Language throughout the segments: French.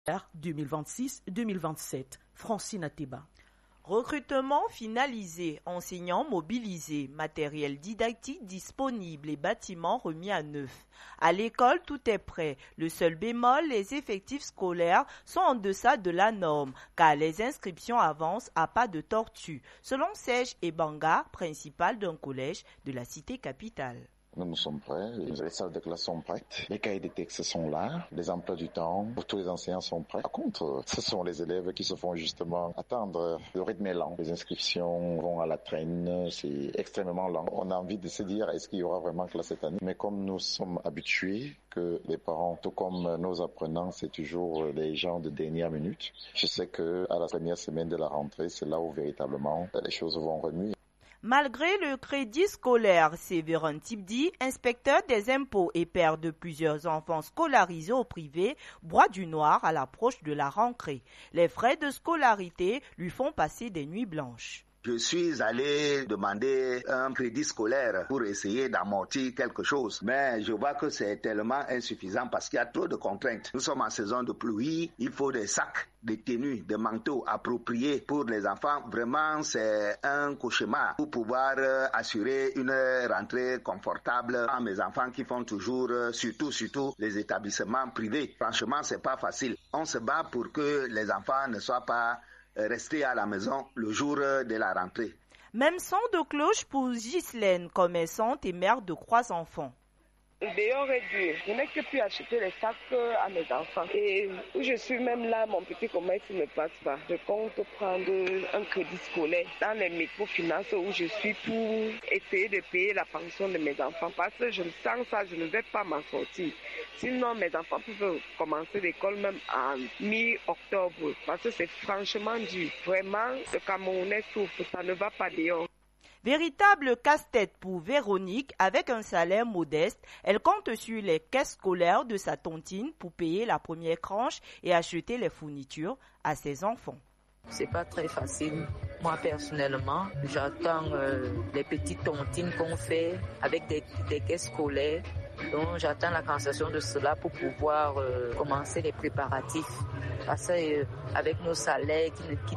2026-2027. Francine Ateba. Recrutement finalisé, enseignants mobilisés, matériel didactique disponible et bâtiments remis à neuf. À l'école, tout est prêt. Le seul bémol, les effectifs scolaires sont en deçà de la norme, car les inscriptions avancent à pas de tortue, selon Serge Ebanga, principal d'un collège de la cité capitale. Nous sommes prêts, les salles de classe sont prêtes, les cahiers de textes sont là, les emplois du temps pour tous les enseignants sont prêts. Par contre, ce sont les élèves qui se font justement attendre. Le rythme est lent, les inscriptions vont à la traîne, c'est extrêmement lent. On a envie de se dire, est-ce qu'il y aura vraiment classe cette année? Mais comme nous sommes habitués que les parents, tout comme nos apprenants, c'est toujours les gens de dernière minute, je sais que à la première semaine de la rentrée, c'est là où véritablement les choses vont remuer. Malgré le crédit scolaire, Séverin Tibdi, inspecteur des impôts et père de plusieurs enfants scolarisés au privé, broie du noir à l'approche de la rentrée. Les frais de scolarité lui font passer des nuits blanches. Je suis allé demander un crédit scolaire pour essayer d'amortir quelque chose. Mais je vois que c'est tellement insuffisant parce qu'il y a trop de contraintes. Nous sommes en saison de pluie, il faut des sacs, des tenues, des manteaux appropriés pour les enfants. Vraiment, c'est un cauchemar pour pouvoir assurer une rentrée confortable à mes enfants qui font toujours, surtout les établissements privés. Franchement, c'est pas facile. On se bat pour que les enfants ne soient pas rester à la maison le jour de la rentrée. Même son de cloche pour Ghislaine, commerçante et mère de 3 enfants. Dehors est dur. Je n'ai que pu acheter les sacs à mes enfants. Et où je suis même là, mon petit commerce ne passe pas. Je compte prendre un crédit scolaire dans les microfinances où je suis pour essayer de payer la pension de mes enfants. Parce que je sens ça, je ne vais pas m'en sortir. Sinon, mes enfants peuvent commencer l'école même en mi-octobre. Parce que c'est franchement dur. Vraiment, le Camerounais souffre, ça ne va pas dehors. Véritable casse-tête pour Véronique, avec un salaire modeste, elle compte sur les caisses scolaires de sa tontine pour payer la première tranche et acheter les fournitures à ses enfants. C'est pas très facile. Moi, personnellement, j'attends les petites tontines qu'on fait avec des caisses scolaires. Donc, j'attends la cancellation de cela pour pouvoir commencer les préparatifs. Parce que avec nos salaires qui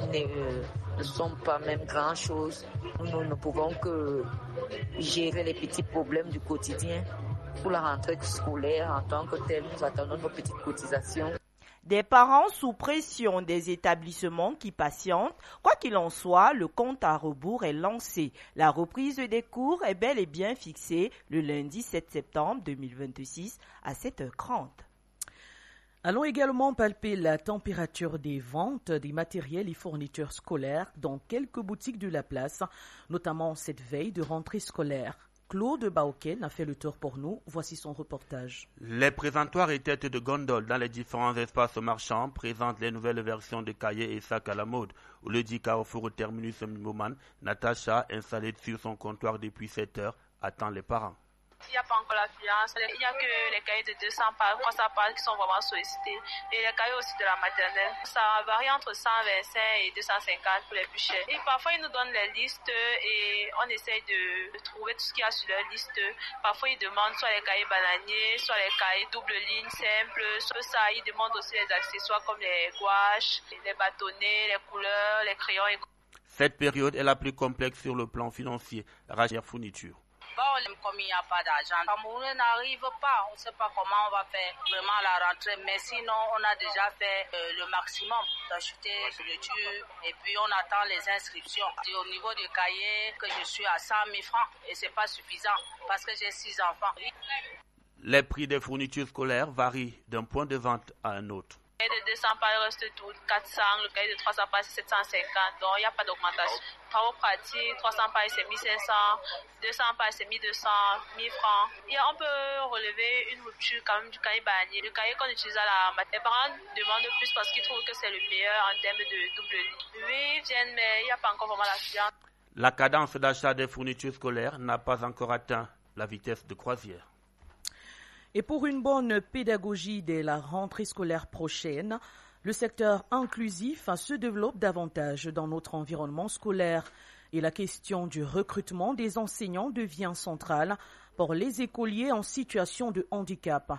ne sont pas même grand-chose, nous ne pouvons que gérer les petits problèmes du quotidien. Pour la rentrée scolaire, en tant que telle, nous attendons nos petites cotisations. Des parents sous pression, des établissements qui patientent. Quoi qu'il en soit, le compte à rebours est lancé. La reprise des cours est bel et bien fixée le lundi 7 septembre 2026 à 7h30. Allons également palper la température des ventes des matériels et fournitures scolaires dans quelques boutiques de la place, notamment cette veille de rentrée scolaire. Claude Baoken a fait le tour pour nous. Voici son reportage. Les présentoirs et têtes de gondole dans les différents espaces marchands présentent les nouvelles versions de cahiers et sacs à la mode. Au lieu Carrefour Terminus Mimoman, Natacha, installée sur son comptoir depuis 7 heures, attend les parents. Il n'y a pas encore l'affluence. Il n'y a que les cahiers de 200 pages, 300 pages qui sont vraiment sollicités. Et les cahiers aussi de la maternelle. Ça varie entre 125 et 250 pour les plus chers. Et parfois, ils nous donnent les listes et on essaye de trouver tout ce qu'il y a sur leur liste. Parfois, ils demandent soit les cahiers bananiers, soit les cahiers double ligne, simple. Sur ça, ils demandent aussi les accessoires comme les gouaches, les bâtonnets, les couleurs, les crayons. Cette période est la plus complexe sur le plan financier. Rachel Fourniture. Bon, comme il n'y a pas d'argent, Cameroun n'arrive pas, on ne sait pas comment on va faire vraiment la rentrée, mais sinon on a déjà fait le maximum d'acheter fournitures et puis on attend les inscriptions. Et au niveau du cahier, que je suis à 100 000 francs et c'est pas suffisant parce que j'ai 6 enfants. Les prix des fournitures scolaires varient d'un point de vente à un autre. Le cahier de 200 pages reste tout 400, le cahier de 300 pages c'est 750, donc il n'y a pas d'augmentation. Travaux pratiques, 300 pages c'est 1500, 200 pages c'est 1200, 1000 francs. Et on peut relever une rupture quand même du cahier bananier. Le cahier qu'on utilise à la maternelle, les parents demandent plus parce qu'ils trouvent que c'est le meilleur en termes de double ligne. Oui, ils viennent, mais il n'y a pas encore vraiment l'affluence. La cadence d'achat des fournitures scolaires n'a pas encore atteint la vitesse de croisière. Et pour une bonne pédagogie dès la rentrée scolaire prochaine, le secteur inclusif se développe davantage dans notre environnement scolaire et la question du recrutement des enseignants devient centrale pour les écoliers en situation de handicap.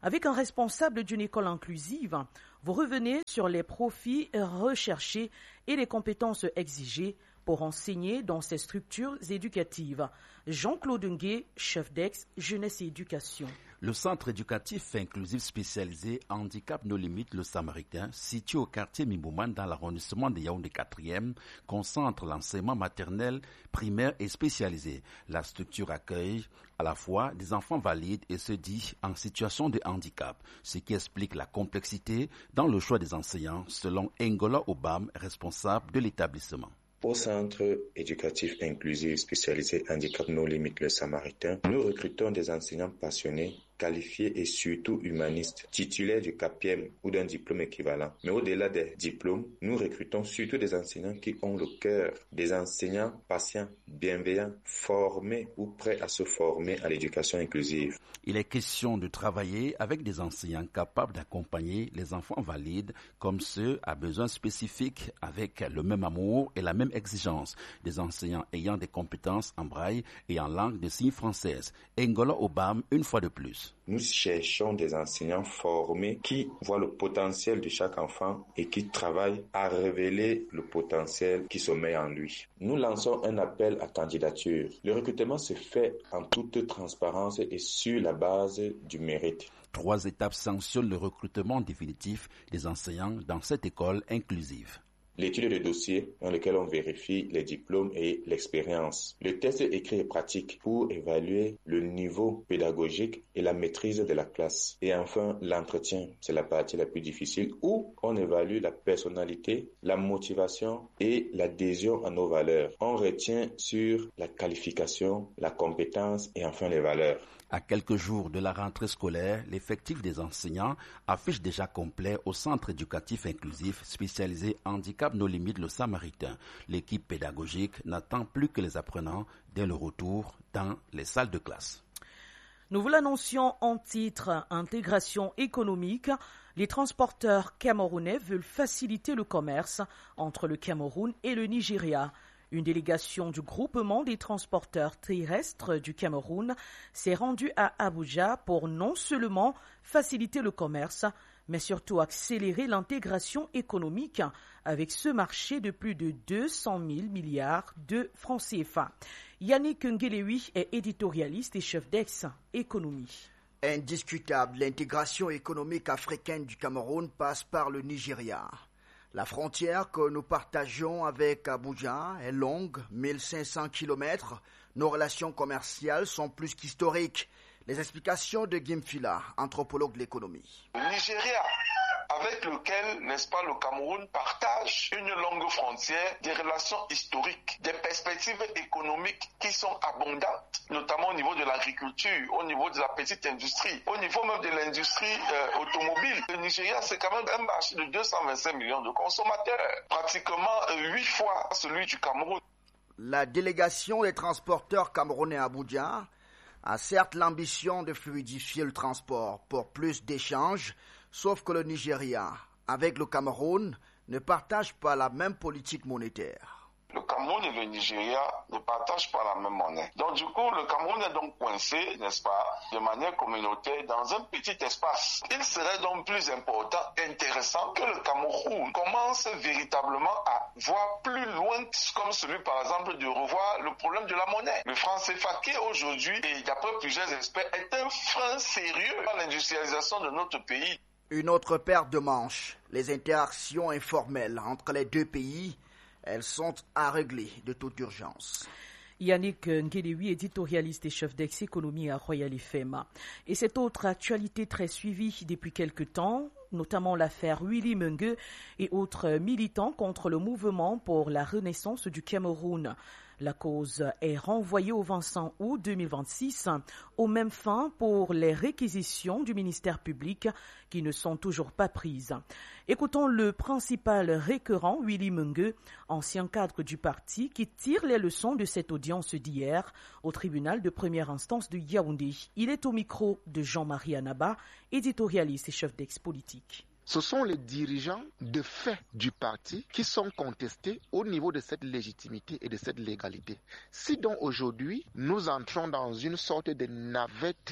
Avec un responsable d'une école inclusive, vous revenez sur les profils recherchés et les compétences exigées pour enseigner dans ces structures éducatives. Jean-Claude Ngué, chef d'ex, jeunesse et éducation. Le centre éducatif inclusif spécialisé Handicap No Limites Le Samaritain, situé au quartier Mimouman dans l'arrondissement de Yaoundé 4e, concentre l'enseignement maternel, primaire et spécialisé. La structure accueille à la fois des enfants valides et ceux dits en situation de handicap, ce qui explique la complexité dans le choix des enseignants, selon Ngola Obam, responsable de l'établissement. Au centre éducatif inclusif spécialisé Handicap No Limites Le Samaritain, nous recrutons des enseignants passionnés, qualifiés et surtout humanistes, titulaires du CAPIEM ou d'un diplôme équivalent. Mais au-delà des diplômes, nous recrutons surtout des enseignants qui ont le cœur, des enseignants patients, bienveillants, formés ou prêts à se former à l'éducation inclusive. Il est question de travailler avec des enseignants capables d'accompagner les enfants valides comme ceux à besoins spécifiques avec le même amour et la même exigence. Des enseignants ayant des compétences en braille et en langue de signes française. Ngola Obam, une fois de plus. Nous cherchons des enseignants formés qui voient le potentiel de chaque enfant et qui travaillent à révéler le potentiel qui sommeille en lui. Nous lançons un appel à candidature. Le recrutement se fait en toute transparence et sur la base du mérite. 3 étapes sanctionnent le recrutement définitif des enseignants dans cette école inclusive. L'étude de dossier dans lequel on vérifie les diplômes et l'expérience. Le test écrit et pratique pour évaluer le niveau pédagogique et la maîtrise de la classe. Et enfin, l'entretien, c'est la partie la plus difficile où on évalue la personnalité, la motivation et l'adhésion à nos valeurs. On retient sur la qualification, la compétence et enfin les valeurs. À quelques jours de la rentrée scolaire, l'effectif des enseignants affiche déjà complet au centre éducatif inclusif spécialisé Handicap No Limites Le Samaritain. L'équipe pédagogique n'attend plus que les apprenants dès le retour dans les salles de classe. Nous vous l'annoncions en titre, intégration économique. Les transporteurs camerounais veulent faciliter le commerce entre le Cameroun et le Nigeria. Une délégation du groupement des transporteurs terrestres du Cameroun s'est rendue à Abuja pour non seulement faciliter le commerce, mais surtout accélérer l'intégration économique avec ce marché de plus de 200 000 milliards de francs CFA. Yannick Ngelewi est éditorialiste et chef d'ex-économie. Indiscutable, l'intégration économique africaine du Cameroun passe par le Nigeria. La frontière que nous partageons avec Abuja est longue, 1500 km. Nos relations commerciales sont plus qu'historiques. Les explications de Gimfila, anthropologue de l'économie. Le Nigeria, avec lequel, n'est-ce pas, le Cameroun partage une longue frontière, des relations historiques, des perspectives économiques qui sont abondantes, notamment au niveau de l'agriculture, au niveau de la petite industrie, au niveau même de l'industrie automobile. Le Nigeria, c'est quand même un marché de 225 millions de consommateurs, pratiquement 8 fois celui du Cameroun. La délégation des transporteurs camerounais à Abuja a certes l'ambition de fluidifier le transport pour plus d'échanges, sauf que le Nigeria, avec le Cameroun, ne partage pas la même politique monétaire. Le Cameroun et le Nigeria ne partagent pas la même monnaie. Donc du coup, le Cameroun est donc coincé, n'est-ce pas, de manière communautaire dans un petit espace. Il serait donc plus important, intéressant que le Cameroun commence véritablement à voir plus loin, comme celui par exemple de revoir le problème de la monnaie. Le franc CFA qui aujourd'hui, et d'après plusieurs experts, est un frein sérieux à l'industrialisation de notre pays. Une autre paire de manches, les interactions informelles entre les deux pays. Elles sont à régler de toute urgence. Yannick Ngelewi, éditorialiste et chef d'ex-économie à Royal FM. Et cette autre actualité très suivie depuis quelque temps, notamment l'affaire Willy Meungue et autres militants contre le mouvement pour la renaissance du Cameroun. La cause est renvoyée au 25 août 2026, aux mêmes fins pour les réquisitions du ministère public qui ne sont toujours pas prises. Écoutons le principal récurrent, Willy Meungue, ancien cadre du parti, qui tire les leçons de cette audience d'hier au tribunal de première instance de Yaoundé. Il est au micro de Jean-Marie Anaba, éditorialiste et chef d'ex-politique. Ce sont les dirigeants de fait du parti qui sont contestés au niveau de cette légitimité et de cette légalité. Si donc aujourd'hui, nous entrons dans une sorte de navette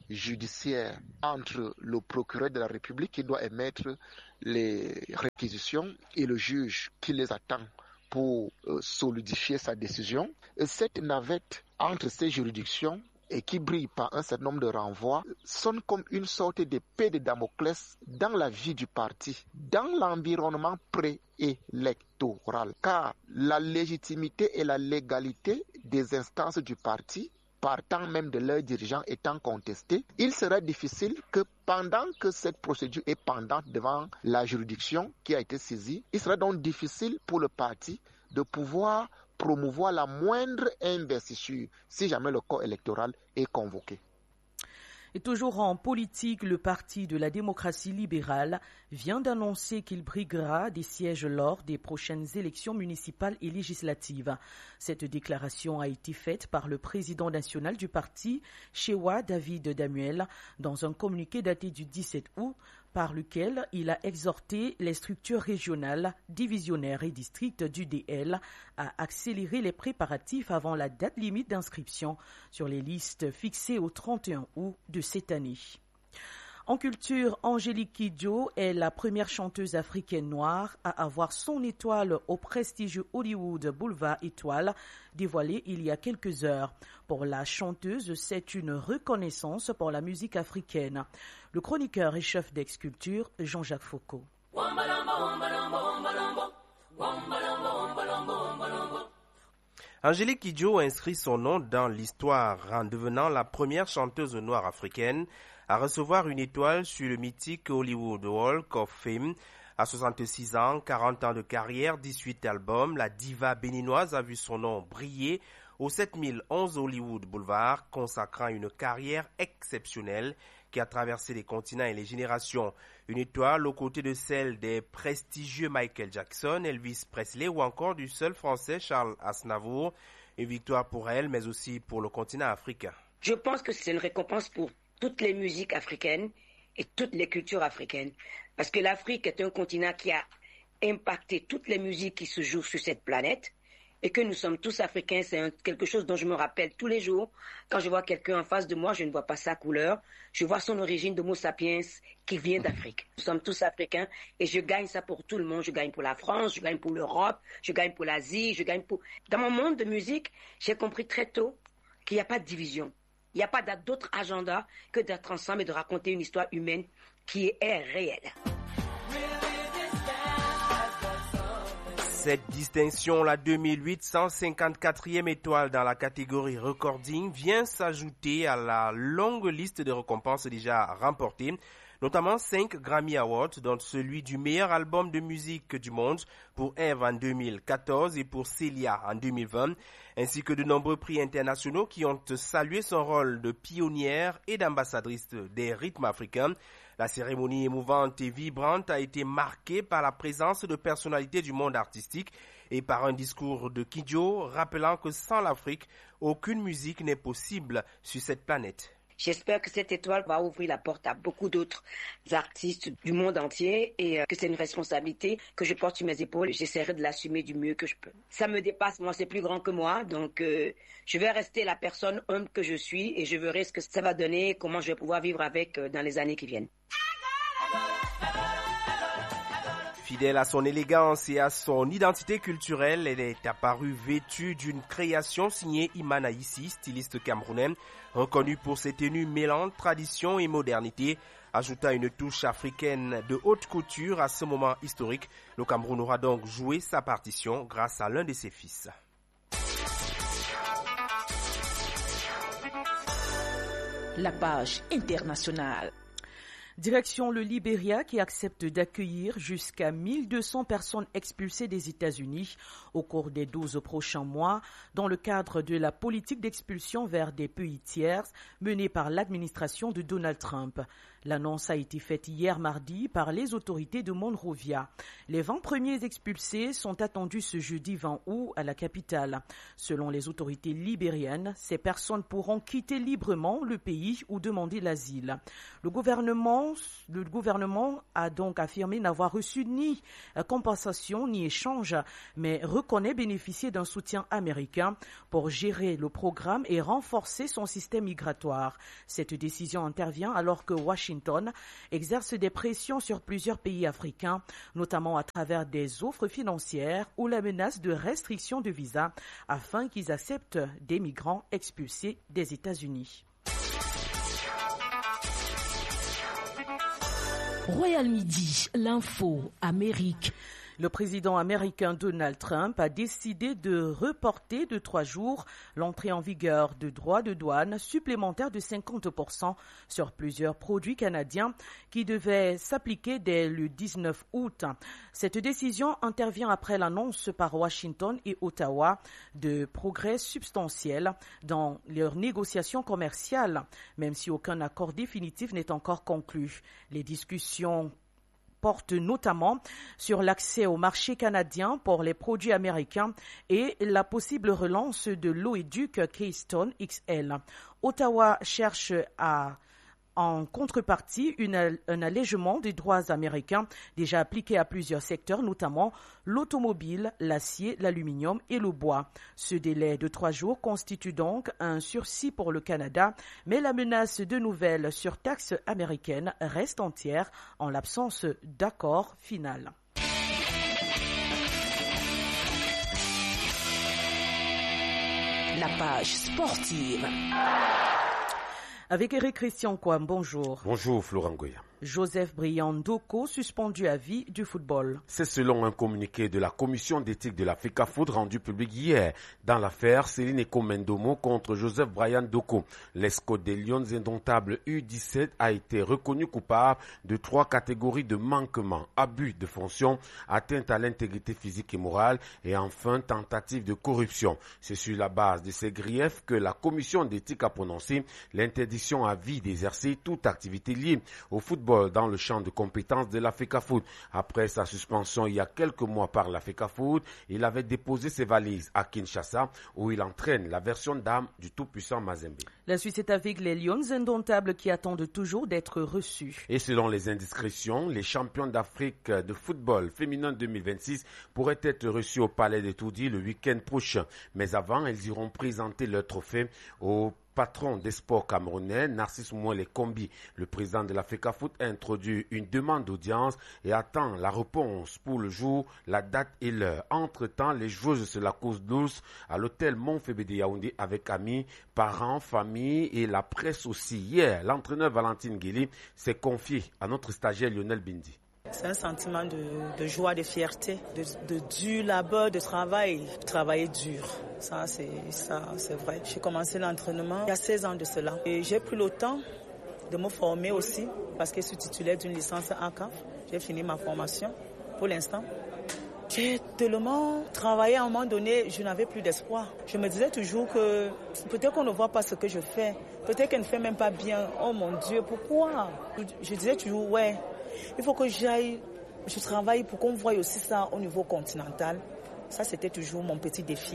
judiciaire entre le procureur de la République qui doit émettre les réquisitions et le juge qui les attend pour solidifier sa décision. Et cette navette entre ces juridictions et qui brille par un certain nombre de renvois, sonne comme une sorte d'épée de Damoclès dans la vie du parti, dans l'environnement préélectoral. Car la légitimité et la légalité des instances du parti, partant même de leurs dirigeants étant contestées, il serait difficile que pendant que cette procédure est pendante devant la juridiction qui a été saisie, il serait donc difficile pour le parti de pouvoir promouvoir la moindre investiture si jamais le corps électoral est convoqué. Et toujours en politique, le Parti de la démocratie libérale vient d'annoncer qu'il briguera des sièges lors des prochaines élections municipales et législatives. Cette déclaration a été faite par le président national du parti, Shewa David Damuel, dans un communiqué daté du 17 août, par lequel il a exhorté les structures régionales, divisionnaires et districts du DL à accélérer les préparatifs avant la date limite d'inscription sur les listes fixées au 31 août de cette année. En culture, Angélique Kidjo est la première chanteuse africaine noire à avoir son étoile au prestigieux Hollywood Boulevard Étoile, dévoilée il y a quelques heures. Pour la chanteuse, c'est une reconnaissance pour la musique africaine. Le chroniqueur et chef d'ex-culture, Jean-Jacques Foucault. Angélique Kidjo inscrit son nom dans l'histoire en devenant la première chanteuse noire africaine à recevoir une étoile sur le mythique Hollywood Walk of Fame. À 66 ans, 40 ans de carrière, 18 albums, la diva béninoise a vu son nom briller au 7011 Hollywood Boulevard, consacrant une carrière exceptionnelle qui a traversé les continents et les générations. Une étoile aux côtés de celle des prestigieux Michael Jackson, Elvis Presley ou encore du seul français Charles Aznavour. Une victoire pour elle, mais aussi pour le continent africain. Je pense que c'est une récompense pour toutes les musiques africaines et toutes les cultures africaines. Parce que l'Afrique est un continent qui a impacté toutes les musiques qui se jouent sur cette planète et que nous sommes tous africains. C'est quelque chose dont je me rappelle tous les jours. Quand je vois quelqu'un en face de moi, je ne vois pas sa couleur. Je vois son origine d'Homo sapiens qui vient d'Afrique. Nous sommes tous africains et je gagne ça pour tout le monde. Je gagne pour la France, je gagne pour l'Europe, je gagne pour l'Asie, je gagne pour... Dans mon monde de musique, j'ai compris très tôt qu'il n'y a pas de division. Il n'y a pas d'autre agenda que d'être ensemble et de raconter une histoire humaine qui est réelle. Cette distinction, la 2854e étoile dans la catégorie recording, vient s'ajouter à la longue liste de récompenses déjà remportées, notamment 5 Grammy Awards, dont celui du meilleur album de musique du monde pour Eve en 2014 et pour Célia en 2020, ainsi que de nombreux prix internationaux qui ont salué son rôle de pionnière et d'ambassadrice des rythmes africains. La cérémonie émouvante et vibrante a été marquée par la présence de personnalités du monde artistique et par un discours de Kidjo rappelant que sans l'Afrique, aucune musique n'est possible sur cette planète. J'espère que cette étoile va ouvrir la porte à beaucoup d'autres artistes du monde entier et que c'est une responsabilité que je porte sur mes épaules. J'essaierai de l'assumer du mieux que je peux. Ça me dépasse, moi, c'est plus grand que moi. Donc, je vais rester la personne humble que je suis et je verrai ce que ça va donner, comment je vais pouvoir vivre avec dans les années qui viennent. Fidèle à son élégance et à son identité culturelle, elle est apparue vêtue d'une création signée Imana Issi, styliste camerounais, reconnu pour ses tenues mêlant tradition et modernité, ajoutant une touche africaine de haute couture à ce moment historique. Le Cameroun aura donc joué sa partition grâce à l'un de ses fils. La page internationale. Direction le Libéria qui accepte d'accueillir jusqu'à 1200 personnes expulsées des États-Unis au cours des 12 prochains mois dans le cadre de la politique d'expulsion vers des pays tiers menée par l'administration de Donald Trump. L'annonce a été faite hier mardi par les autorités de Monrovia. Les 20 premiers expulsés sont attendus ce jeudi 20 août à la capitale. Selon les autorités libériennes, ces personnes pourront quitter librement le pays ou demander l'asile. Le gouvernement a donc affirmé n'avoir reçu ni compensation ni échange, mais reconnaît bénéficier d'un soutien américain pour gérer le programme et renforcer son système migratoire. Cette décision intervient alors que Washington exerce des pressions sur plusieurs pays africains, notamment à travers des offres financières ou la menace de restrictions de visa afin qu'ils acceptent des migrants expulsés des États-Unis. Royal Midi, l'info, Amérique. Le président américain Donald Trump a décidé de reporter de 3 jours l'entrée en vigueur de droits de douane supplémentaires de 50% sur plusieurs produits canadiens qui devaient s'appliquer dès le 19 août. Cette décision intervient après l'annonce par Washington et Ottawa de progrès substantiels dans leurs négociations commerciales, même si aucun accord définitif n'est encore conclu. Les discussions porte notamment sur l'accès au marché canadien pour les produits américains et la possible relance de l'oléoduc Keystone XL. Ottawa cherche en contrepartie un allègement des droits américains déjà appliqués à plusieurs secteurs, notamment l'automobile, l'acier, l'aluminium et le bois. Ce délai de 3 jours constitue donc un sursis pour le Canada, mais la menace de nouvelles surtaxes américaines reste entière en l'absence d'accord final. La page sportive. Avec Eric Christian Kouam, bonjour. Bonjour Florent Goya. Joseph Briand Doko, suspendu à vie du football. C'est selon un communiqué de la commission d'éthique de la FECAFOOT rendu public hier dans l'affaire Céline Eko-Mendomo contre Joseph Briand Doko. L'escouade des Lions indomptables U17 a été reconnu coupable de 3 catégories de manquements: abus de fonction, atteinte à l'intégrité physique et morale et enfin tentative de corruption. C'est sur la base de ces griefs que la commission d'éthique a prononcé l'interdiction à vie d'exercer toute activité liée au football dans le champ de compétences de la FECAFOOT. Après sa suspension il y a quelques mois par la FECAFOOT, il avait déposé ses valises à Kinshasa où il entraîne la version d'âme du tout-puissant Mazembe. La Suisse est avec les Lions indomptables qui attendent toujours d'être reçus. Et selon les indiscrétions, les champions d'Afrique de football féminin 2026 pourraient être reçus au Palais des Toudis le week-end prochain. Mais avant, elles iront présenter leur trophée au patron des sports camerounais, Narcisse Mouele Kombi. Le président de la FECAFOOT a introduit une demande d'audience et attend la réponse pour le jour, la date et l'heure. Entre-temps, les joueuses se la causent douce à l'hôtel Montfébé de Yaoundé avec amis, parents, famille et la presse aussi. Hier, l'entraîneur Valentine Guéli s'est confié à notre stagiaire Lionel Bindi. C'est un sentiment de joie, de fierté, de dur labeur, de travailler dur. Ça, c'est vrai. J'ai commencé l'entraînement il y a 16 ans de cela. Et j'ai pris le temps de me former aussi, parce que je suis titulaire d'une licence ACAF. J'ai fini ma formation pour l'instant. J'ai tellement travaillé à un moment donné, je n'avais plus d'espoir. Je me disais toujours que peut-être qu'on ne voit pas ce que je fais. Peut-être qu'elle ne fait même pas bien. Oh mon Dieu, pourquoi? Je disais toujours, ouais. Il faut que je travaille pour qu'on voie aussi ça au niveau continental. Ça, c'était toujours mon petit défi.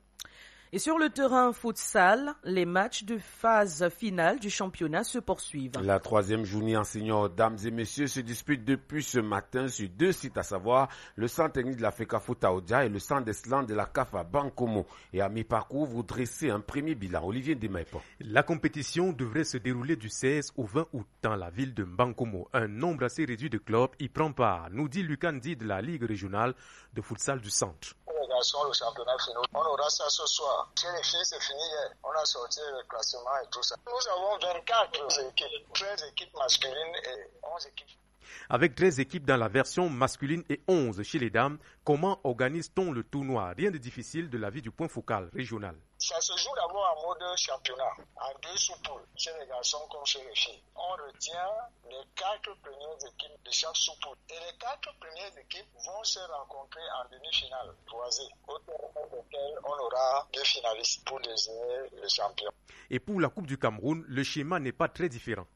Et sur le terrain futsal, les matchs de phase finale du championnat se poursuivent. La 3e journée en senior, dames et messieurs, se dispute depuis ce matin sur 2 sites, à savoir le centre technique de la FECAFOOT à Odia et le centre d'Eslan de la CAF à Bankomo. Et à mi-parcours, vous dressez un premier bilan. Olivier Demaipo. La compétition devrait se dérouler du 16 au 20 août dans la ville de Bankomo. Un nombre assez réduit de clubs y prend part, nous dit Lucas Ndi de la Ligue régionale de futsal du centre. Le championnat fini. On aura ça ce soir. Chez les filles, c'est fini hier. On a sorti le classement et tout ça. Nous avons 24 équipes, 13 équipes masculines et 11 équipes. Avec 13 équipes dans la version masculine et 11 chez les dames, comment organise-t-on le tournoi? Rien de difficile de la vie du point focal régional. Ça se joue d'abord en mode championnat, en 2 sous-poules, chez les garçons comme chez les filles. On retient les 4 premières équipes de chaque sous-poule. Et les 4 premières équipes vont se rencontrer en demi-finale croisée, au terme desquelles on aura 2 finalistes pour désigner les champions. Et pour la Coupe du Cameroun, le schéma n'est pas très différent. Les 4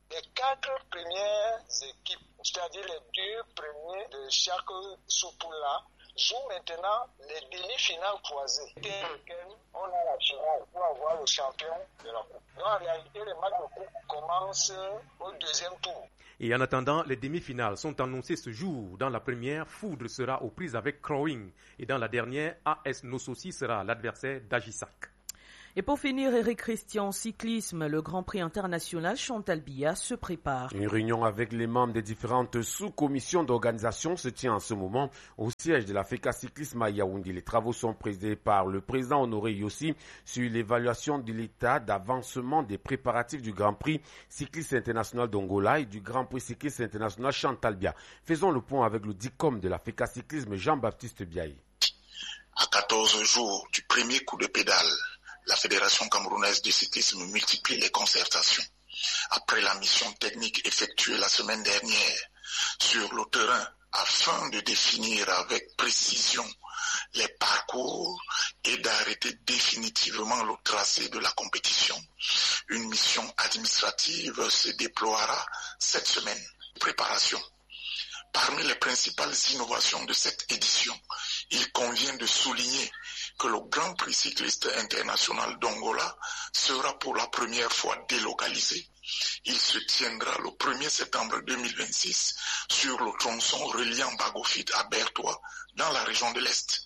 4 premières équipes, c'est-à-dire les 2 premiers de chaque sous-poule-là, jouent maintenant les demi-finales croisées, lesquelles on a la finale pour avoir le champion de la coupe. Donc en réalité, les matchs de coupe commencent au 2e tour. Et en attendant, les demi-finales sont annoncées ce jour. Dans la première, Foudre sera aux prises avec Crowing. Et dans la dernière, AS Nossosi sera l'adversaire d'Agisac. Et pour finir, Eric Christian, cyclisme, le Grand Prix international Chantal Biya se prépare. Une réunion avec les membres des différentes sous-commissions d'organisation se tient en ce moment au siège de la FECA Cyclisme à Yaoundé. Les travaux sont présidés par le président Honoré Yossi sur l'évaluation de l'état d'avancement des préparatifs du Grand Prix cycliste international d'Angola et du Grand Prix cycliste international Chantal Biya. Faisons le point avec le DICOM de la FECA Cyclisme, Jean-Baptiste Biaï. À 14 jours du premier coup de pédale, la Fédération camerounaise de cyclisme multiplie les concertations. Après la mission technique effectuée la semaine dernière sur le terrain afin de définir avec précision les parcours et d'arrêter définitivement le tracé de la compétition, une mission administrative se déploiera cette semaine. Préparation. Parmi les principales innovations de cette édition, il convient de souligner que le Grand Prix cycliste international d'Angola sera pour la première fois délocalisé. Il se tiendra le 1er septembre 2026 sur le tronçon reliant Bagofit à Bertois dans la région de l'Est.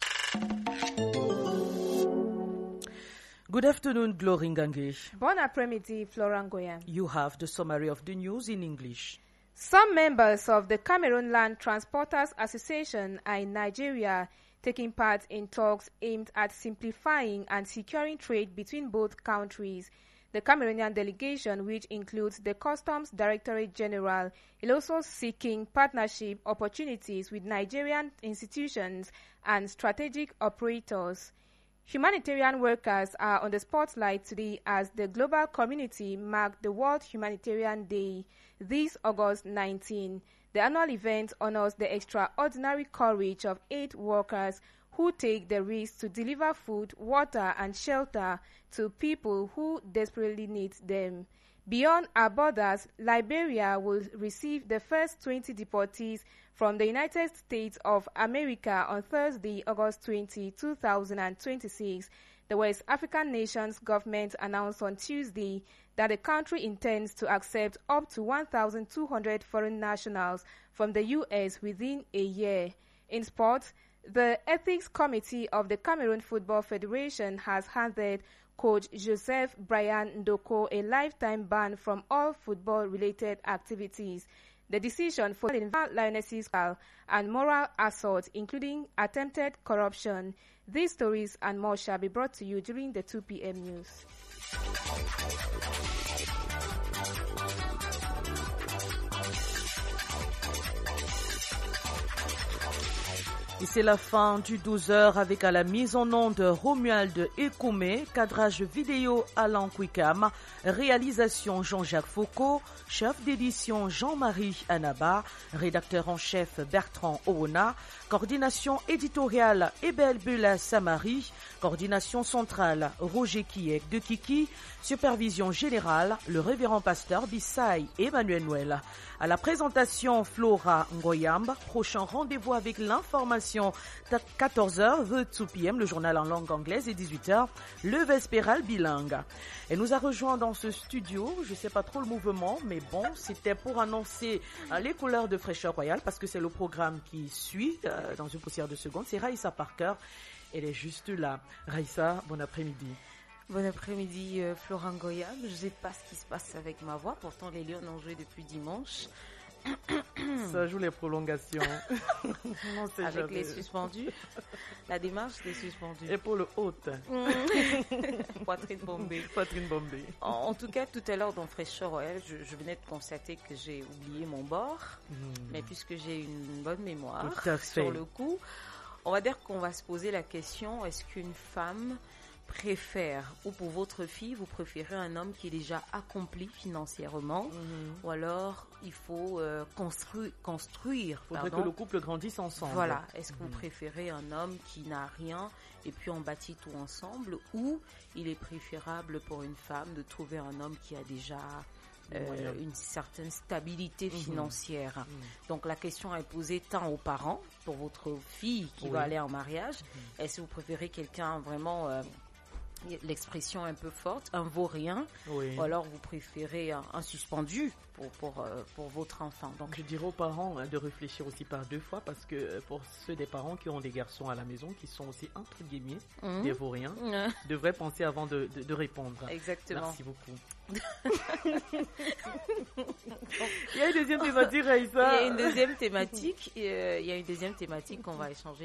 Good afternoon, Glory Ngange. Bon après-midi, Florent Goyam. You have the summary of the news in English. Some members of the Cameroon Land Transporters Association are in Nigeria taking part in talks aimed at simplifying and securing trade between both countries. The Cameroonian delegation, which includes the Customs Directorate General, is also seeking partnership opportunities with Nigerian institutions and strategic operators. Humanitarian workers are on the spotlight today as the global community marked the World Humanitarian Day this August 19. The annual event honors the extraordinary courage of aid workers who take the risk to deliver food, water, and shelter to people who desperately need them. Beyond our borders, Liberia will receive the first 20 deportees from the United States of America on Thursday, August 20, 2026. The West African nation's government announced on Tuesday that the country intends to accept up to 1,200 foreign nationals from the U.S. within a year. In sports, the Ethics Committee of the Cameroon Football Federation has handed Coach Joseph Brian Ndoko a lifetime ban from all football-related activities. The decision for Lionesses and moral assault, including attempted corruption. These stories and more shall be brought to you during the 2 p.m. news. Et c'est la fin du 12h avec à la mise en onde Romuald Ekoumé, cadrage vidéo Alain Kwikam, réalisation Jean-Jacques Foucault, chef d'édition Jean-Marie Anaba, rédacteur en chef Bertrand Oona, coordination éditoriale Ebel Bula Samari, coordination centrale Roger Kiek de Kiki, supervision générale le révérend pasteur Bissai Emmanuel Noël. À la présentation Flora Ngoyamba, prochain rendez-vous avec l'information 14h, The 2 p.m, le journal en langue anglaise et 18h, le Vespéral bilingue. Et nous a rejoint dans ce studio, je ne sais pas trop le mouvement, mais bon, c'était pour annoncer les couleurs de Fraîcheur Royale parce que c'est le programme qui suit dans une poussière de secondes. C'est Raïssa Parker, elle est juste là. Raïssa, bon après-midi. Bon après-midi, Florent Goyam. Je ne sais pas ce qui se passe avec ma voix. Pourtant, les Lions ont joué depuis dimanche. Ça joue les prolongations. Avec jamais. Les suspendus. La démarche des suspendus. Épaule haute. Poitrine bombée. Poitrine bombée. En tout cas, tout à l'heure dans Fraîcheur Royale, je venais de constater que j'ai oublié mon bord. Mais puisque j'ai une bonne mémoire sur le coup, on va dire qu'on va se poser la question, est-ce qu'une femme préfère, ou pour votre fille, vous préférez un homme qui est déjà accompli financièrement, ou alors il faut construire. Il faudrait que le couple grandisse ensemble. Voilà. Est-ce que vous préférez un homme qui n'a rien et puis on bâtit tout ensemble, ou il est préférable pour une femme de trouver un homme qui a déjà une certaine stabilité financière. Donc la question est posée tant aux parents, pour votre fille qui va aller en mariage, est-ce que vous préférez quelqu'un vraiment... l'expression un peu forte, un vaurien, ou alors vous préférez un suspendu pour votre enfant. Donc je dirais aux parents de réfléchir aussi par deux fois, parce que pour ceux des parents qui ont des garçons à la maison qui sont aussi entre guillemets des vauriens, devraient penser avant de répondre. Exactement. Merci beaucoup. Il y a une deuxième thématique, Raïssa. Il y a une deuxième thématique qu'on va échanger